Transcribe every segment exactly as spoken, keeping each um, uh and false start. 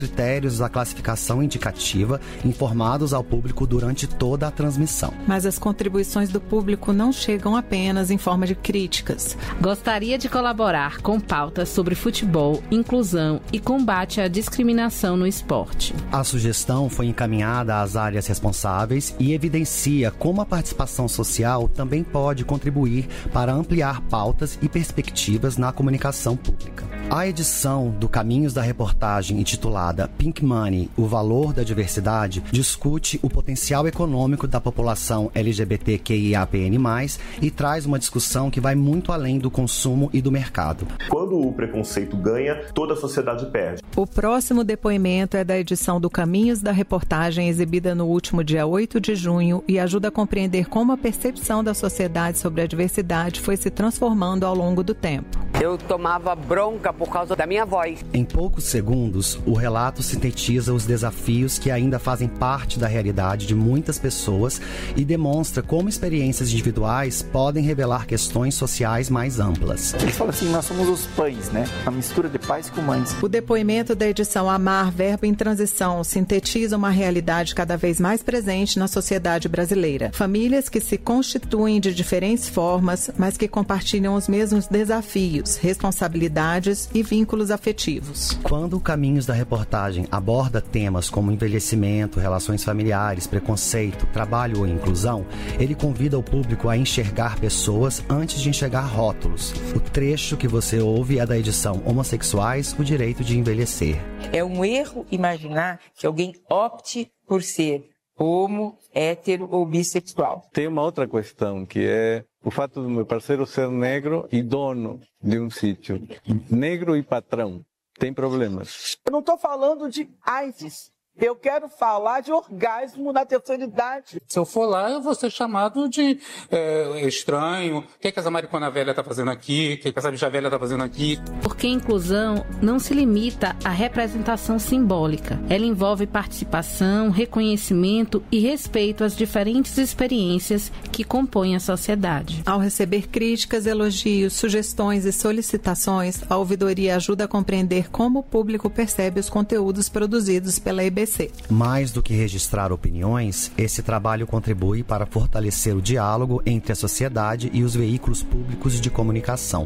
critérios da classificação indicativa informados ao público durante toda a transmissão. Mas as contribuições do público não chegam apenas em forma de críticas. Gostaria de colaborar com pautas sobre futebol, inclusão e combate à discriminação no esporte. A sugestão foi encaminhada às áreas responsáveis e evidencia como a participação social também pode contribuir para ampliar pautas e perspectivas na comunicação pública. A edição do Caminhos da Reportagem, intitulada Pink Money, o valor da diversidade, discute o potencial econômico da população L G B T Q I A P N mais, e traz uma discussão que vai muito além do consumo e do mercado. Quando o preconceito ganha, toda a sociedade perde. O próximo depoimento é da edição do Caminhos da Reportagem, exibida no último dia oito de junho, e ajuda a compreender como a percepção da sociedade sobre a diversidade foi se transformando ao longo do tempo. Eu tomava bronca por causa da minha voz. Em poucos segundos, o relato sintetiza os desafios que ainda fazem parte da realidade de muitas pessoas e demonstra como experiências individuais podem revelar questões sociais mais amplas. Eles falam assim, nós somos os pães, né? A mistura de pais com mães. O depoimento da edição Amar, Verbo em Transição sintetiza uma realidade cada vez mais presente na sociedade brasileira. Famílias que se constituem de diferentes formas, mas que compartilham os mesmos desafios, responsabilidades e vínculos afetivos. Quando o Caminhos da Reportagem aborda temas como envelhecimento, relações familiares, preconceito, trabalho ou inclusão, ele convida o público a enxergar pessoas antes de enxergar rótulos. O trecho que você ouve é da edição Homossexuais, o Direito de Envelhecer. É um erro imaginar que alguém opte por ser homo, hétero ou bissexual. Tem uma outra questão, que é o fato do meu parceiro ser negro e dono de um sítio. Negro e patrão. Tem problemas. Eu não estou falando de AIDS. Eu quero falar de orgasmo na terceira idade. Se eu for lá, eu vou ser chamado de é, estranho. O que, é que essa maricona velha está fazendo aqui? O que, é que essa bicha velha está fazendo aqui? Porque inclusão não se limita à representação simbólica. Ela envolve participação, reconhecimento e respeito às diferentes experiências que compõem a sociedade. Ao receber críticas, elogios, sugestões e solicitações, a ouvidoria ajuda a compreender como o público percebe os conteúdos produzidos pela E B C. Mais do que registrar opiniões, esse trabalho contribui para fortalecer o diálogo entre a sociedade e os veículos públicos de comunicação.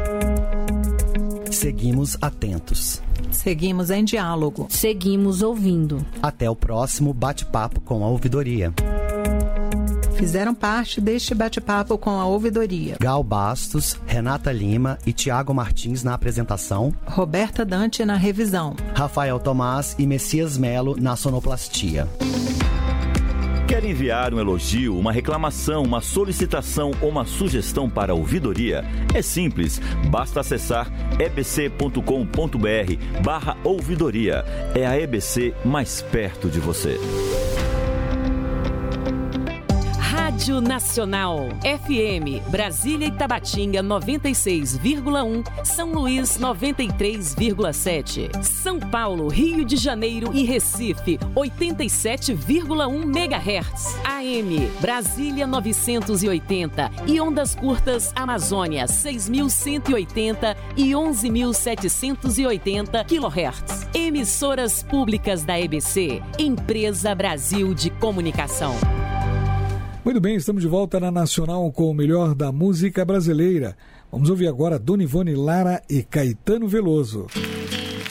Seguimos atentos. Seguimos em diálogo. Seguimos ouvindo. Até o próximo bate-papo com a ouvidoria. Fizeram parte deste bate-papo com a ouvidoria Gal Bastos, Renata Lima e Tiago Martins na apresentação, Roberta Dante na revisão, Rafael Tomás e Messias Melo na sonoplastia. Quer enviar um elogio, uma reclamação, uma solicitação ou uma sugestão para a ouvidoria? É simples, basta acessar ebc.com.br barra ouvidoria. É a E B C mais perto de você. Rádio Nacional, F M, Brasília e Tabatinga noventa e seis vírgula um, São Luís noventa e três vírgula sete, São Paulo, Rio de Janeiro e Recife oitenta e sete vírgula um megahertz, A M, Brasília novecentos e oitenta e ondas curtas Amazônia seis mil cento e oitenta e onze mil setecentos e oitenta quilohertz. Emissoras públicas da E B C, Empresa Brasil de Comunicação. Muito bem, estamos de volta na Nacional com o melhor da música brasileira. Vamos ouvir agora Dona Ivone Lara e Caetano Veloso.